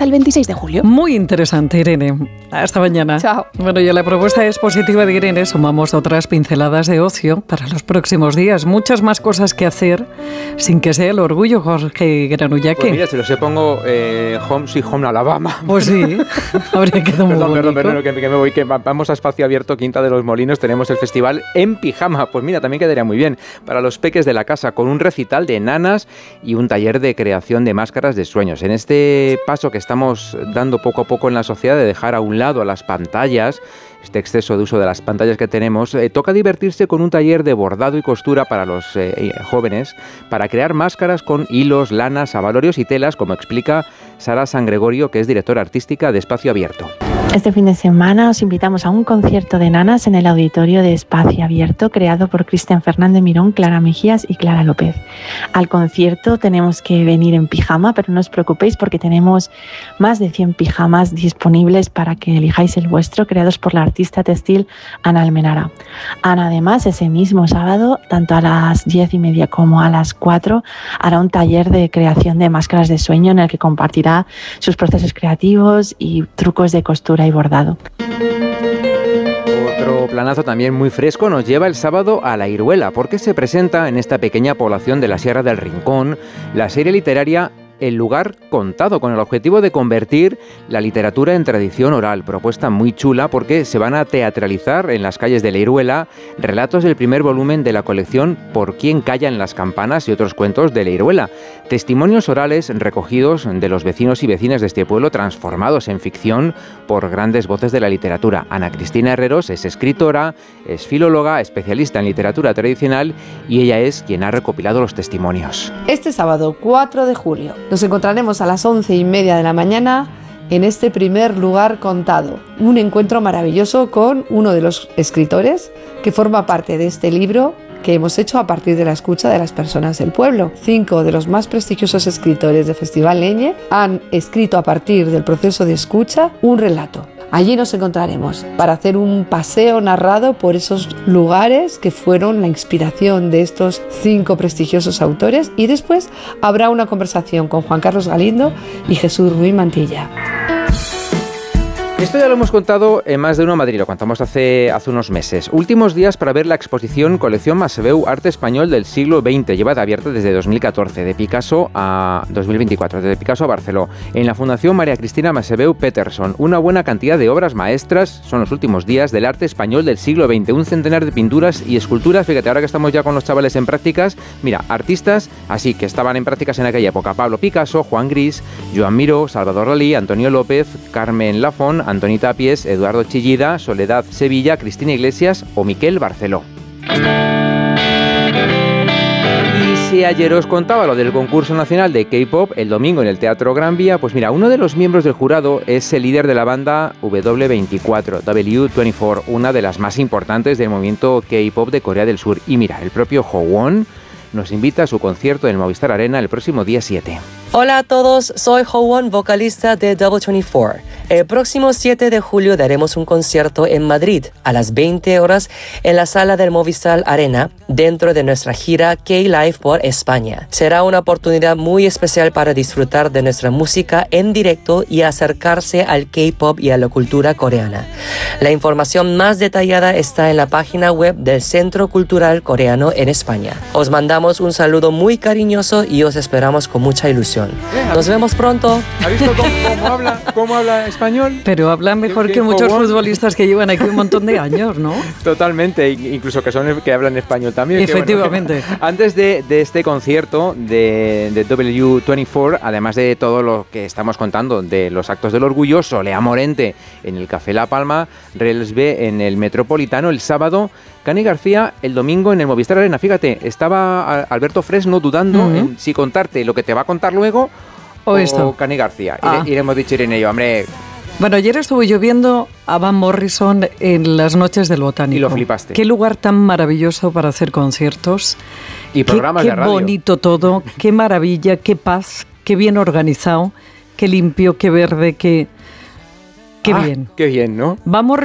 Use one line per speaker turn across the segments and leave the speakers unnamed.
el 26 de julio.
Muy interesante, Irene. Hasta mañana.
Chao.
Bueno, y a la propuesta expositiva de Irene sumamos otras pinceladas de ocio para los próximos días. Muchas más cosas que hacer sin que sea el orgullo, Jorge Granullaque.
Pues mira, se los pongo Home Sweet Home Alabama.
Pues sí, habría quedado muy bonito.
Perdón, que me voy, que vamos a Espacio Abierto, Quinta de los Molinos, tenemos el festival en pijama. Pues mira, también quedaría muy bien para los peques de la casa, con un recital de nanas y un taller de creación de máscaras de sueños. En este paso que estamos dando poco a poco en la sociedad de dejar a un lado a las pantallas, este exceso de uso de las pantallas que tenemos, toca divertirse con un taller de bordado y costura para los jóvenes, para crear máscaras con hilos, lanas, abalorios y telas, como explica Sara San Gregorio, que es directora artística de Espacio Abierto.
Este fin de semana os invitamos a un concierto de nanas en el auditorio de Espacio Abierto, creado por Cristian Fernández Mirón, Clara Mejías y Clara López. Al concierto tenemos que venir en pijama, pero no os preocupéis porque tenemos más de 100 pijamas disponibles para que elijáis el vuestro, creados por la artista textil Ana Almenara. Ana, además, ese mismo sábado, tanto a las 10:30 como a las 4, hará un taller de creación de máscaras de sueño en el que compartirá sus procesos creativos y trucos de costura y bordado.
Otro planazo también muy fresco nos lleva el sábado a La Iruela, porque se presenta en esta pequeña población de la Sierra del Rincón la serie literaria El lugar contado, con el objetivo de convertir la literatura en tradición oral. Propuesta muy chula porque se van a teatralizar en las calles de La Iruela relatos del primer volumen de la colección Por quién callan las campanas y otros cuentos de La Iruela. Testimonios orales recogidos de los vecinos y vecinas de este pueblo, transformados en ficción por grandes voces de la literatura. Ana Cristina Herreros es escritora, es filóloga, especialista en literatura tradicional, y ella es quien ha recopilado los testimonios.
Este sábado 4 de julio nos encontraremos a las 11:30 de la mañana en este primer lugar contado. Un encuentro maravilloso con uno de los escritores que forma parte de este libro que hemos hecho a partir de la escucha de las personas del pueblo. 5 de los más prestigiosos escritores del Festival Leñe han escrito a partir del proceso de escucha un relato. Allí nos encontraremos para hacer un paseo narrado por esos lugares que fueron la inspiración de estos 5 prestigiosos autores, y después habrá una conversación con Juan Carlos Galindo y Jesús Ruiz Mantilla.
Esto ya lo hemos contado en más de uno Madrid, lo contamos hace unos meses. Últimos días para ver la exposición Colección Masebeu Arte Español del siglo XX, llevada abierta desde 2014, de Picasso a 2024, desde Picasso a Barceló, en la Fundación María Cristina Masebeu Peterson. Una buena cantidad de obras maestras son los últimos días del arte español del siglo XX, un centenar de pinturas y esculturas. Fíjate, ahora que estamos ya con los chavales en prácticas, mira, artistas así que estaban en prácticas en aquella época: Pablo Picasso, Juan Gris, Joan Miró, Salvador Dalí, Antonio López, Carmen Lafont, Antoni Tapies, Eduardo Chillida, Soledad Sevilla, Cristina Iglesias o Miquel Barceló. Y si ayer os contaba lo del concurso nacional de K-pop, el domingo en el Teatro Gran Vía, pues mira, uno de los miembros del jurado es el líder de la banda W24, una de las más importantes del movimiento K-pop de Corea del Sur. Y mira, el propio Howon nos invita a su concierto en el Movistar Arena el próximo día 7.
Hola a todos, soy Howon, vocalista de W24. El próximo 7 de julio daremos un concierto en Madrid a las 20 horas en la sala del Movistar Arena dentro de nuestra gira K-Live por España. Será una oportunidad muy especial para disfrutar de nuestra música en directo y acercarse al K-pop y a la cultura coreana. La información más detallada está en la página web del Centro Cultural Coreano en España. Os mandamos un saludo muy cariñoso y os esperamos con mucha ilusión. Nos vemos pronto.
¿Ha visto cómo habla español?
Pero habla mejor que muchos futbolistas que llevan aquí un montón de años, ¿no?
Totalmente, incluso que hablan español también.
Efectivamente.
Bueno, antes de este concierto de W24, además de todo lo que estamos contando de los actos del orgullo, Solea Morente en el Café La Palma, Rels B en el Metropolitano el sábado, Cani García el domingo en el Movistar Arena. Fíjate, estaba Alberto Fresno dudando en si contarte lo que te va a contar luego o Cani García. Y le hemos dicho Irene y yo, hombre...
Bueno, ayer estuve yo viendo a Van Morrison en las noches del Botánico.
Y lo flipaste.
Qué lugar tan maravilloso para hacer conciertos.
Y programas de radio.
Qué bonito todo, qué maravilla, qué paz, qué bien organizado, qué limpio, qué verde, qué bien.
Qué bien, ¿no?
Van Morrison,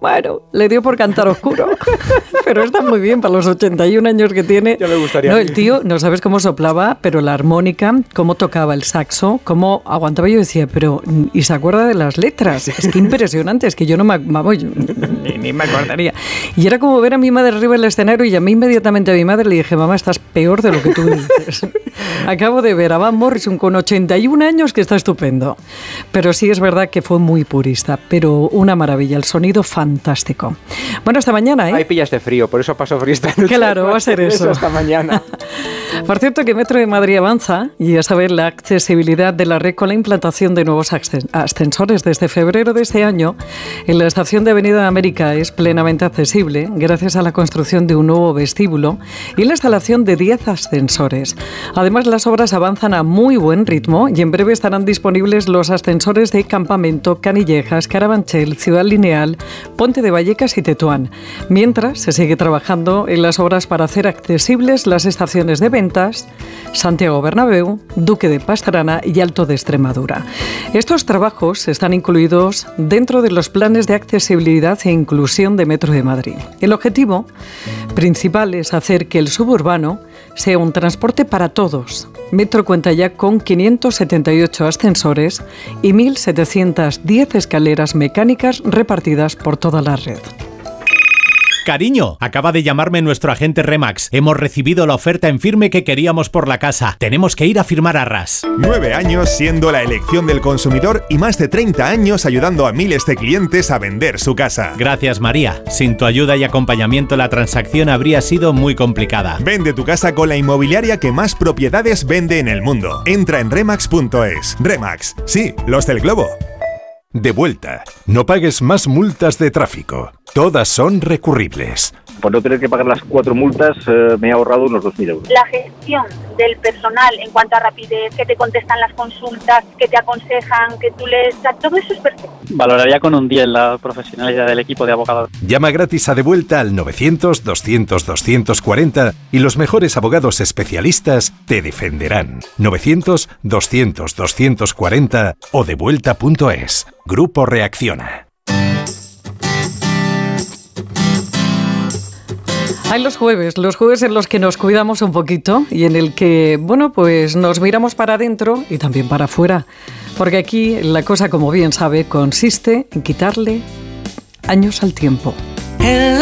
Bueno, le dio por cantar oscuro, pero está muy bien para los 81 años que tiene.
Ya me gustaría.
No, el tío, no sabes cómo soplaba, pero la armónica, cómo tocaba el saxo, cómo aguantaba. Yo decía, pero, ¿y se acuerda de las letras? Es que impresionante, es que yo no me, vamos, ni me acordaría. Y era como ver a mi madre arriba del escenario y llamé inmediatamente a mi madre y le dije, mamá, estás peor de lo que tú dices. Acabo de ver a Van Morrison con 81 años que está estupendo. Pero sí es verdad que fue muy purista, pero una maravilla, el sonido fantástico. Bueno, hasta mañana, ¿eh?
Ahí pillaste frío, por eso pasó frío esta noche.
Claro, va a ser eso.
Hasta mañana.
Por cierto, que Metro de Madrid avanza y a saber la accesibilidad de la red con la implantación de nuevos ascensores. Desde febrero de este año, en la estación de Avenida de América es plenamente accesible gracias a la construcción de un nuevo vestíbulo y la instalación de 10 ascensores. Además, las obras avanzan a muy buen ritmo y en breve estarán disponibles los ascensores de Campamento, Canillejas, Carabanchel, Ciudad Lineal, Ponte de Vallecas y Tetuán. Mientras, se sigue trabajando en las obras para hacer accesibles las estaciones de Ventas, Santiago Bernabéu, Duque de Pastrana y Alto de Extremadura. Estos trabajos están incluidos dentro de los planes de accesibilidad e inclusión de Metro de Madrid. El objetivo principal es hacer que el suburbano sea un transporte para todos. Metro cuenta ya con 578 ascensores y 1.710 escaleras mecánicas repartidas por toda la red.
Cariño, acaba de llamarme nuestro agente Remax. Hemos recibido la oferta en firme que queríamos por la casa. Tenemos que ir a firmar arras.
9 años siendo la elección del consumidor y más de 30 años ayudando a miles de clientes a vender su casa.
Gracias, María. Sin tu ayuda y acompañamiento la transacción habría sido muy complicada.
Vende tu casa con la inmobiliaria que más propiedades vende en el mundo. Entra en remax.es. Remax, sí, los del globo.
De vuelta. No pagues más multas de tráfico. Todas son recurribles.
Por no tener que pagar las 4 multas, me he ahorrado unos 2.000 euros.
La gestión del personal en cuanto a rapidez, que te contestan las consultas, que te aconsejan, que tú lees, todo eso es perfecto.
Valoraría con un 10 la profesionalidad del equipo de abogados.
Llama gratis a De Vuelta al 900-200-240 y los mejores abogados especialistas te defenderán. 900-200-240 o devuelta.es. Grupo Reacciona.
Hay los jueves en los que nos cuidamos un poquito y en el que, bueno, pues nos miramos para adentro y también para afuera. Porque aquí la cosa, como bien sabe, consiste en quitarle años al tiempo.